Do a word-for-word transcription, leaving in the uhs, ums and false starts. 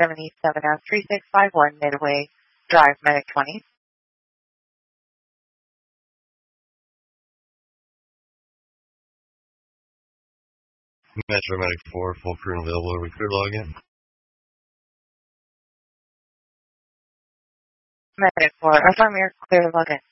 seventy-seven F three six five one Midway Drive, Medic twenty. Metro Medic four, full crew and available. Are we clear to log in? Medic four, affirm you're clear to log in.